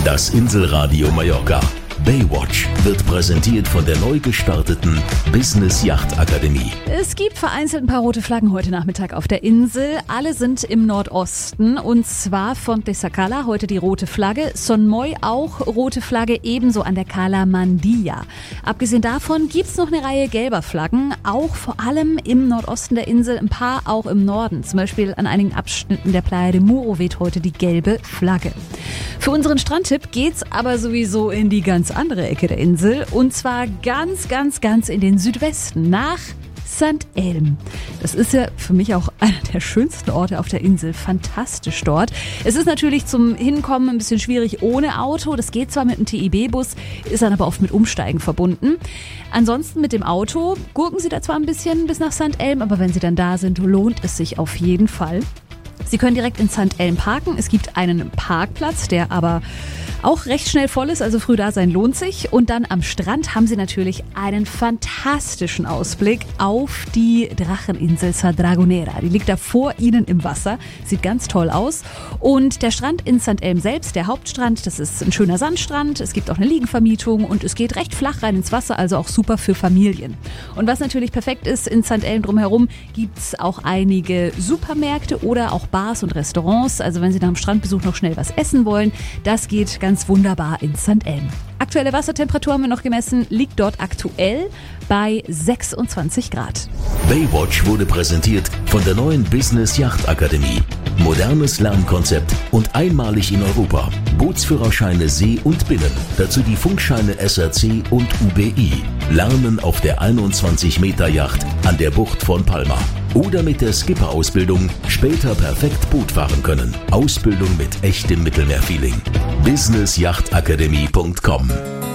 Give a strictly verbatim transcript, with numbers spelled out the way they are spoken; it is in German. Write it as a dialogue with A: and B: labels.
A: Das Inselradio Mallorca. Baywatch wird präsentiert von der neu gestarteten Business Yacht Akademie.
B: Es gibt vereinzelt ein paar rote Flaggen heute Nachmittag auf der Insel. Alle sind im Nordosten und zwar von Tesacala, heute die rote Flagge. Son Moy auch rote Flagge, ebenso an der Cala Mandia. Abgesehen davon gibt's noch eine Reihe gelber Flaggen, auch vor allem im Nordosten der Insel, ein paar auch im Norden. Zum Beispiel an einigen Abschnitten der Playa de Muro weht heute die gelbe Flagge. Für unseren Strandtipp geht's aber sowieso in die ganz andere Ecke der Insel und zwar ganz, ganz, ganz in den Südwesten nach Sankt Elm. Das ist ja für mich auch einer der schönsten Orte auf der Insel. Fantastisch dort. Es ist natürlich zum Hinkommen ein bisschen schwierig ohne Auto. Das geht zwar mit einem T I B-Bus, ist dann aber oft mit Umsteigen verbunden. Ansonsten mit dem Auto gurken Sie da zwar ein bisschen bis nach Sankt Elm, aber wenn Sie dann da sind, lohnt es sich auf jeden Fall. Sie können direkt in Sankt Elm parken. Es gibt einen Parkplatz, der aber auch recht schnell voll ist, also früh da sein lohnt sich. Und dann am Strand haben Sie natürlich einen fantastischen Ausblick auf die Dracheninsel Sa Dragonera. Die liegt da vor Ihnen im Wasser, sieht ganz toll aus. Und der Strand in Sankt Elm selbst, der Hauptstrand, das ist ein schöner Sandstrand. Es gibt auch eine Liegenvermietung und es geht recht flach rein ins Wasser, also auch super für Familien. Und was natürlich perfekt ist, in Sankt Elm drumherum gibt es auch einige Supermärkte oder auch Bars und Restaurants. Also wenn Sie nach dem Strandbesuch noch schnell was essen wollen, das geht ganz Ganz wunderbar in Sankt Elm. Aktuelle Wassertemperatur haben wir noch gemessen, liegt dort aktuell bei sechsundzwanzig Grad.
A: Baywatch wurde präsentiert von der neuen Business Yacht Akademie. Modernes Lernkonzept und einmalig in Europa. Bootsführerscheine See und Binnen. Dazu die Funkscheine S R C und U B I. Lernen auf der einundzwanzig Meter Yacht an der Bucht von Palma. Oder mit der Skipper-Ausbildung später perfekt Boot fahren können. Ausbildung mit echtem Mittelmeerfeeling. business yacht akademie punkt com